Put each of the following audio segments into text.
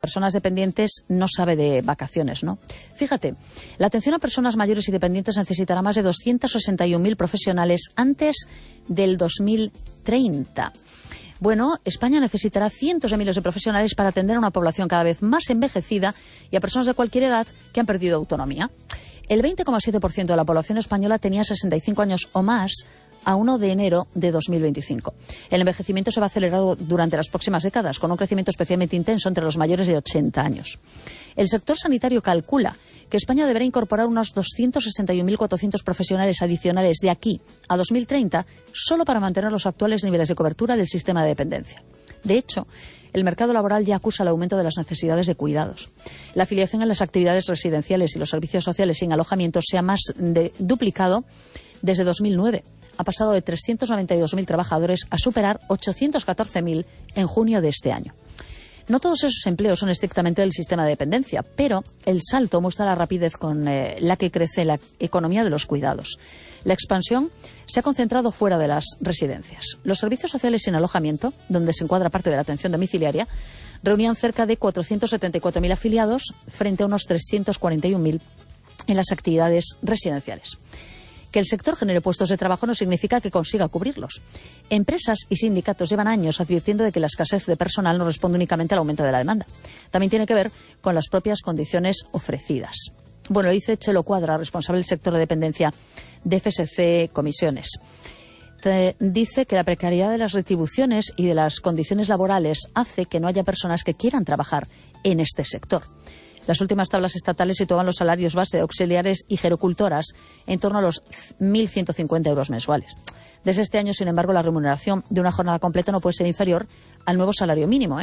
personas dependientes no sabe de vacaciones, ¿no? Fíjate, la atención a personas mayores y dependientes necesitará más de 261.000 profesionales antes del 2030. Bueno, España necesitará cientos de miles de profesionales para atender a una población cada vez más envejecida y a personas de cualquier edad que han perdido autonomía. El 20,7% de la población española tenía 65 años o más a 1 de enero de 2025. El envejecimiento se va a acelerar durante las próximas décadas, con un crecimiento especialmente intenso entre los mayores de 80 años. El sector sanitario calcula que España deberá incorporar unos 261.400 profesionales adicionales de aquí a 2030 solo para mantener los actuales niveles de cobertura del sistema de dependencia. De hecho, el mercado laboral ya acusa el aumento de las necesidades de cuidados. La afiliación en las actividades residenciales y los servicios sociales sin alojamiento se ha más duplicado desde 2009. Ha pasado de 392.000 trabajadores a superar 814.000 en junio de este año. No todos esos empleos son estrictamente del sistema de dependencia, pero el salto muestra la rapidez con la que crece la economía de los cuidados. La expansión se ha concentrado fuera de las residencias. Los servicios sociales sin alojamiento, donde se encuadra parte de la atención domiciliaria, reunían cerca de 474.000 afiliados frente a unos 341.000 en las actividades residenciales. Que el sector genere puestos de trabajo no significa que consiga cubrirlos. Empresas y sindicatos llevan años advirtiendo de que la escasez de personal no responde únicamente al aumento de la demanda. También tiene que ver con las propias condiciones ofrecidas. Bueno, lo dice Chelo Cuadra, responsable del sector de dependencia de FSC Comisiones. Dice que la precariedad de las retribuciones y de las condiciones laborales hace que no haya personas que quieran trabajar en este sector. Las últimas tablas estatales situaban los salarios base de auxiliares y gerocultoras en torno a los 1.150 euros mensuales. Desde este año, sin embargo, la remuneración de una jornada completa no puede ser inferior al nuevo salario mínimo,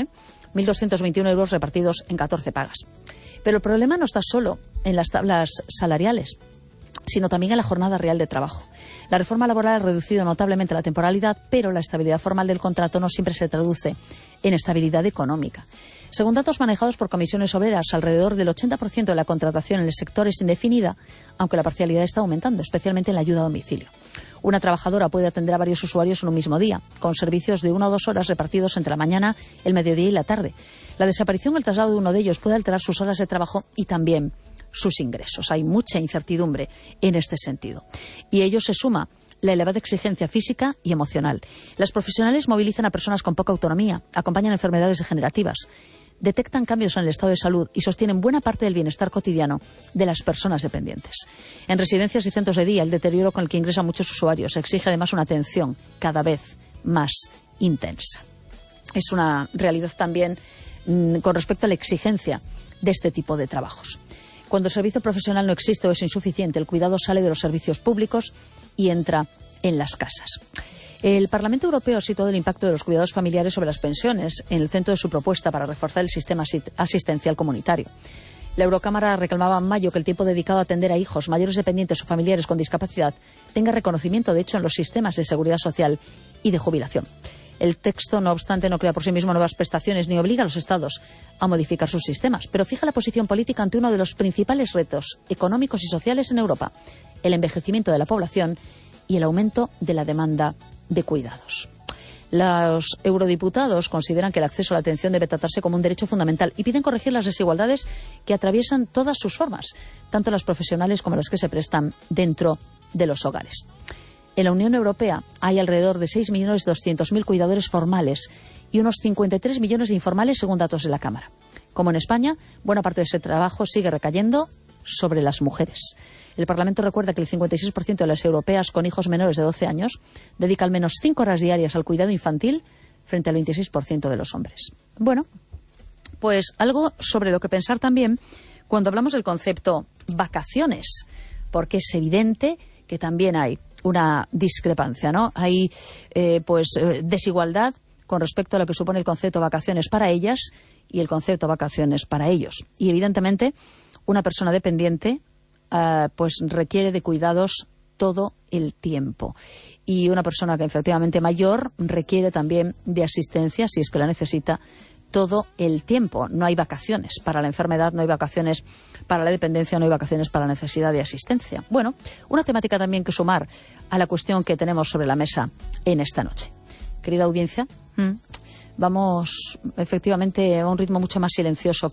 1.221 euros repartidos en 14 pagas. Pero el problema no está solo en las tablas salariales, sino también en la jornada real de trabajo. La reforma laboral ha reducido notablemente la temporalidad, pero la estabilidad formal del contrato no siempre se traduce en estabilidad económica. Según datos manejados por comisiones obreras, alrededor del 80% de la contratación en el sector es indefinida, aunque la parcialidad está aumentando, especialmente en la ayuda a domicilio. Una trabajadora puede atender a varios usuarios en un mismo día, con servicios de 1 o 2 horas repartidos entre la mañana, el mediodía y la tarde. La desaparición o el traslado de uno de ellos puede alterar sus horas de trabajo y también sus ingresos. Hay mucha incertidumbre en este sentido. Y a ello se suma la elevada exigencia física y emocional. Las profesionales movilizan a personas con poca autonomía, acompañan enfermedades degenerativas, detectan cambios en el estado de salud y sostienen buena parte del bienestar cotidiano de las personas dependientes. En residencias y centros de día, el deterioro con el que ingresan muchos usuarios exige además una atención cada vez más intensa. Es una realidad también con respecto a la exigencia de este tipo de trabajos. Cuando el servicio profesional no existe o es insuficiente, el cuidado sale de los servicios públicos y entra en las casas. El Parlamento Europeo ha situado el impacto de los cuidados familiares sobre las pensiones en el centro de su propuesta para reforzar el sistema asistencial comunitario. La Eurocámara reclamaba en mayo que el tiempo dedicado a atender a hijos, mayores dependientes o familiares con discapacidad tenga reconocimiento, de hecho, en los sistemas de seguridad social y de jubilación. El texto, no obstante, no crea por sí mismo nuevas prestaciones ni obliga a los Estados a modificar sus sistemas, pero fija la posición política ante uno de los principales retos económicos y sociales en Europa, el envejecimiento de la población y el aumento de la demanda de cuidados. Los eurodiputados consideran que el acceso a la atención debe tratarse como un derecho fundamental y piden corregir las desigualdades que atraviesan todas sus formas, tanto las profesionales como las que se prestan dentro de los hogares. En la Unión Europea hay alrededor de 6.200.000 cuidadores formales y unos 53 millones de informales, según datos de la Cámara. Como en España, buena parte de ese trabajo sigue recayendo sobre las mujeres. El Parlamento recuerda que el 56% de las europeas con hijos menores de 12 años dedica al menos 5 horas diarias al cuidado infantil frente al 26% de los hombres. Bueno, pues algo sobre lo que pensar también cuando hablamos del concepto vacaciones, porque es evidente que también hay una discrepancia, ¿no? Hay desigualdad con respecto a lo que supone el concepto vacaciones para ellas y el concepto vacaciones para ellos. Y evidentemente una persona dependiente requiere de cuidados todo el tiempo. Y una persona que efectivamente mayor requiere también de asistencia, si es que la necesita, todo el tiempo. No hay vacaciones para la enfermedad, no hay vacaciones para la dependencia, no hay vacaciones para la necesidad de asistencia. Bueno, una temática también que sumar a la cuestión que tenemos sobre la mesa en esta noche. Querida audiencia, vamos efectivamente a un ritmo mucho más silencioso